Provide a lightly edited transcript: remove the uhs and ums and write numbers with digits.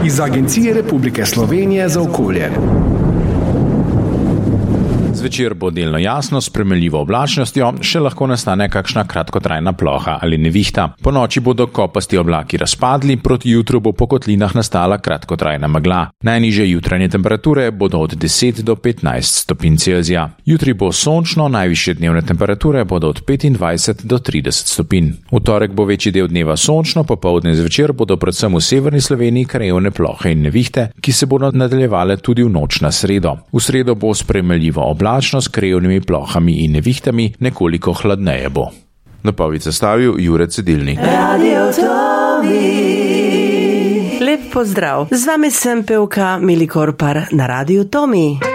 iz Agencije Republike Slovenije za okolje. Zvečer bo delno jasno s spremenljivo oblačnostjo, še lahko nastane kakšna kratkotrajna ploha ali nevihta. Po noči bodo kopasti oblaki razpadli, proti jutru bo po kotlinah nastala kratkotrajna megla. Najnižje jutranje temperature bodo od 10 do 15 stopinj Celzija. Jutri bo sončno, najvišje dnevne temperature bodo od 25 do 30 stopinj. V torek bo večji del dneva sončno, popoldne in zvečer bodo predvsem v severni Sloveniji krajevne plohe in nevihte, ki se bodo nadaljevale tudi v noč na sredo. V sredo bo spremenljivo oblačno s krajevnimi plohami in nevihtami, nekoliko hladneje bo. Napoved sestavil Jure Cedilnik. Radio Tomi. Lep pozdrav. Z vami sem pevka Mili Korpar na Radio Tomi.